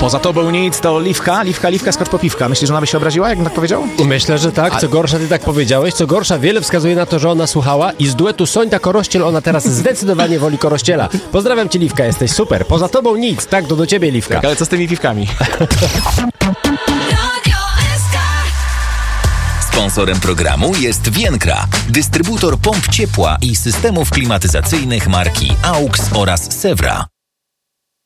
Poza tobą nic to Liwka, skocz po piwka. Myślisz, że ona by się obraziła, jak tak powiedział? Myślę, że tak. Co gorsza, ty tak powiedziałeś. Co gorsza, wiele wskazuje na to, że ona słuchała i z duetu Sońta Korościel ona teraz zdecydowanie woli Korościela. Pozdrawiam cię, Liwka, jesteś super. Poza tobą nic. Tak, to do ciebie, Liwka. Tak, ale co z tymi piwkami? Sponsorem programu jest Vienkra, dystrybutor pomp ciepła i systemów klimatyzacyjnych marki AUX oraz Sewra.